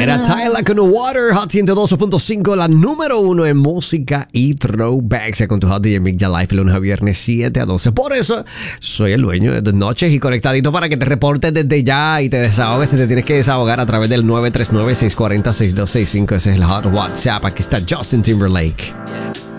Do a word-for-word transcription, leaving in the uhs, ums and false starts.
Era Tyler con Water, Hot ciento doce punto cinco, la número uno en música y throwbacks. Con tu Hot D J Mick Ya Live, lunes a viernes siete a doce. Por eso soy el dueño de Dos Noches y conectadito para que te reportes desde ya y te desahogues si te tienes que desahogar a través del nueve tres nueve, seis cuatro cero, seis dos seis cinco. Ese es el Hot WhatsApp. Aquí está Justin Timberlake.